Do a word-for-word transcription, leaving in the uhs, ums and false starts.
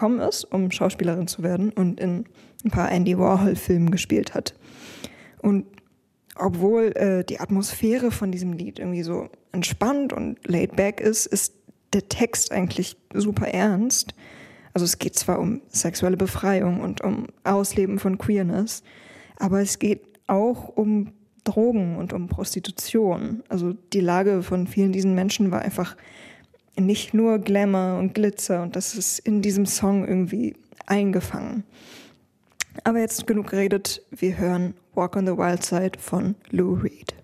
gekommen ist, um Schauspielerin zu werden und in ein paar Andy Warhol-Filmen gespielt hat. Und obwohl äh, die Atmosphäre von diesem Lied irgendwie so entspannt und laid back ist, ist der Text eigentlich super ernst. Also es geht zwar um sexuelle Befreiung und um Ausleben von Queerness, aber es geht auch um Drogen und um Prostitution. Also die Lage von vielen diesen Menschen war einfach nicht nur Glamour und Glitzer und das ist in diesem Song irgendwie eingefangen. Aber jetzt genug geredet, wir hören Walk on the Wild Side von Lou Reed.